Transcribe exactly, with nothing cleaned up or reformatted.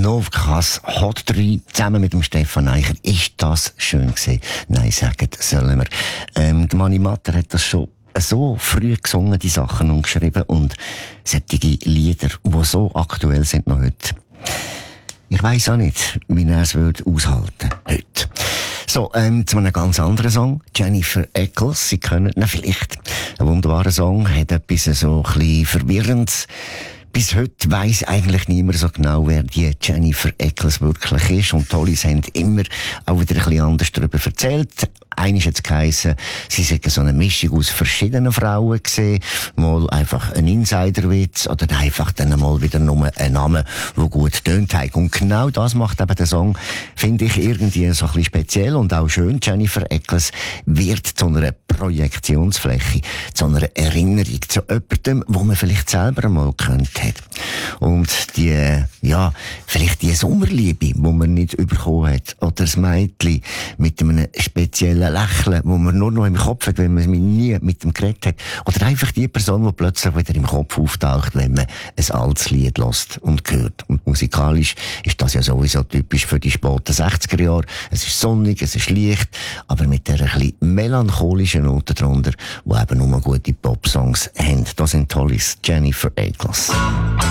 Novkas Hot drei zusammen mit dem Stefan Eicher. Ist das schön gewesen? Nein, sagen sollen wir. Ähm, der Mani Matter hat das schon so früh gesungen, die Sachen und geschrieben, und solche Lieder, die so aktuell sind noch heute. Ich weiss auch nicht, wie er es würde aushalten heute. So, ähm, zu einem ganz anderen Song. Jennifer Eccles, Sie kennen ihn vielleicht. Ein wunderbarer Song, hat etwas so ein bisschen Verwirrendes. Bis heute weiss eigentlich niemand so genau, wer die Jennifer Eccles wirklich ist. Und Tollis haben immer auch wieder ein bisschen anders darüber erzählt. Eines hat es geheissen, sie sei so eine Mischung aus verschiedenen Frauen gesehen. Mal einfach ein Insiderwitz oder einfach dann mal wieder nur ein Name, der gut tönt hat. Und genau das macht eben der Song, finde ich, irgendwie so ein bisschen speziell und auch schön. Jennifer Eccles wird zu einer Projektionsfläche, zu einer Erinnerung, zu jemandem, wo man vielleicht selber einmal gekannt hat. Und die, ja, vielleicht die Sommerliebe, die man nicht bekommen hat, oder das Mädchen mit einem speziellen Lächeln, wo man nur noch im Kopf hat, wenn man nie mit dem geredet hat. Oder einfach die Person, die plötzlich wieder im Kopf auftaucht, wenn man ein altes Lied hört und hört. Und musikalisch ist das ja sowieso typisch für die späten sechziger Jahre. Es ist sonnig, es ist leicht, aber mit der ein bisschen melancholischen Note drunter, die eben nur gute Pop-Songs haben. Das sind Tollis Jennifer Eccles.